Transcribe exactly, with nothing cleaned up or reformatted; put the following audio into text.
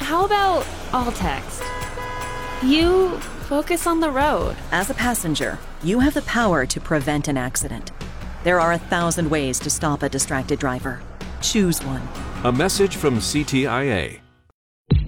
how about all text? You focus on the road. As a passenger, you have the power to prevent an accident. There are a thousand ways to stop a distracted driver. Choose one. A message from C T I A.